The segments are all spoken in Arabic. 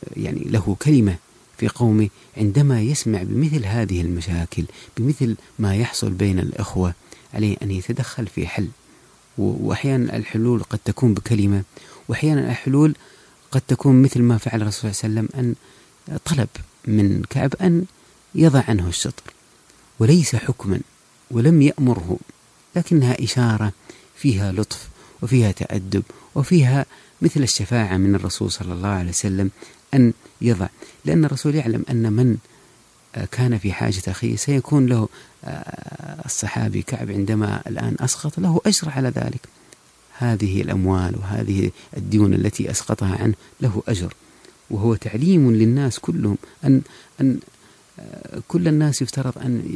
يعني له كلمة في قومه عندما يسمع بمثل هذه المشاكل، بمثل ما يحصل بين الأخوة، عليه أن يتدخل في حل. وأحيانا الحلول قد تكون بكلمة، وأحيانا الحلول قد تكون مثل ما فعل الرسول صلى الله عليه وسلم، أن طلب من كعب أن يضع عنه الشطر، وليس حكما ولم يأمره، لكنها إشارة فيها لطف وفيها تأدب وفيها مثل الشفاعة من الرسول صلى الله عليه وسلم أن يضع، لأن الرسول يعلم أن من كان في حاجة أخيه سيكون له. الصحابي كعب عندما الآن أسقط له أجر على ذلك، هذه الأموال وهذه الديون التي أسقطها عنه له أجر، وهو تعليم للناس كلهم أن كل الناس يفترض أن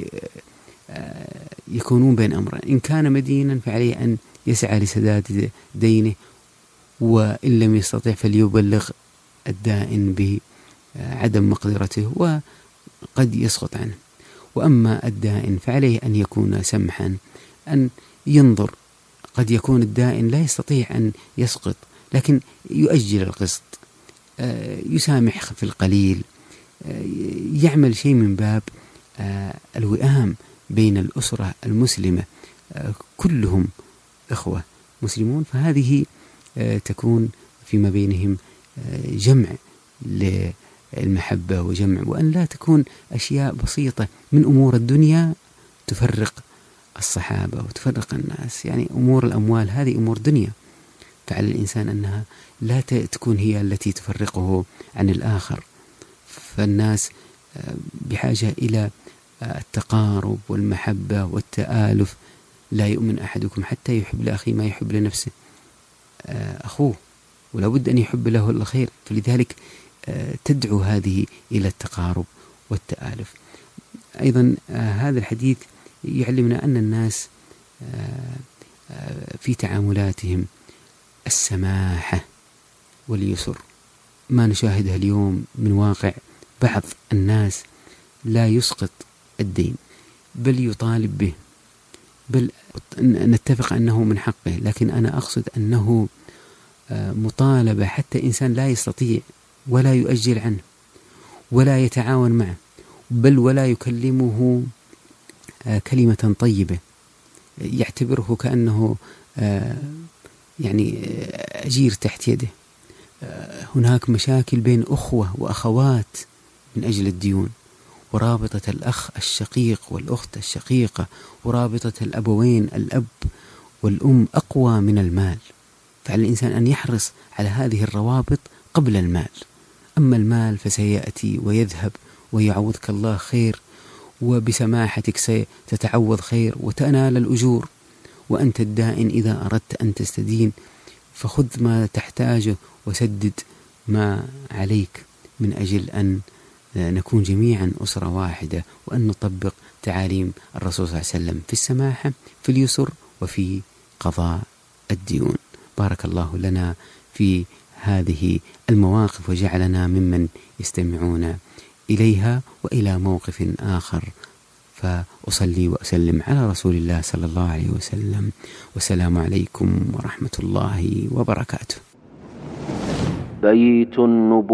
يكونون بين أمرين: إن كان مدينا فعليه أن يسعى لسداد دينه، وإن لم يستطع فليبلغ الدائن بعدم مقدرته وقد يسقط عنه. وأما الدائن فعليه أن يكون سمحا، أن ينظر، قد يكون الدائن لا يستطيع أن يسقط لكن يؤجل القسط، يسامح في القليل، يعمل شيء من باب الوئام بين الأسرة المسلمة، كلهم إخوة مسلمون، فهذه تكون فيما بينهم جمع للمحبة وجمع، وأن لا تكون أشياء بسيطة من أمور الدنيا تفرق الصحابة وتفرق الناس. يعني أمور الأموال هذه أمور دنيا، فعلى الإنسان أنها لا تكون هي التي تفرقه عن الآخر. فالناس بحاجة إلى التقارب والمحبة والتآلف. لا يؤمن أحدكم حتى يحب لأخيه ما يحب لنفسه. أخوه ولا بد أن يحب له الخير، فلذلك تدعو هذه إلى التقارب والتآلف. أيضا هذا الحديث يعلمنا أن الناس في تعاملاتهم السماحة واليسر. ما نشاهده اليوم من واقع بعض الناس لا يسقط الدين بل يطالب به، بل نتفق أنه من حقه، لكن أنا أقصد أنه مطالبة حتى إنسان لا يستطيع ولا يؤجل عنه ولا يتعاون معه، بل ولا يكلمه كلمة طيبة، يعتبره كأنه يعني أجير تحت يده. هناك مشاكل بين أخوة وأخوات من أجل الديون، ورابطة الأخ الشقيق والأخت الشقيقة، ورابطة الأبوين الأب والأم أقوى من المال، فعلى الإنسان أن يحرص على هذه الروابط قبل المال. أما المال فسيأتي ويذهب ويعوضك الله خير، وبسماحتك ستتعوض خير وتنال الأجور. وأنت الدائن إذا أردت أن تستدين فخذ ما تحتاجه وسدد ما عليك، من أجل أن نكون جميعا أسرة واحدة، وأن نطبق تعاليم الرسول صلى الله عليه وسلم في السماحة، في اليسر، وفي قضاء الديون. بارك الله لنا في هذه المواقف وجعلنا ممن يستمعون إليها. وإلى موقف آخر فأصلي وأسلم على رسول الله صلى الله عليه وسلم، والسلام عليكم ورحمة الله وبركاته. بيت النبوة.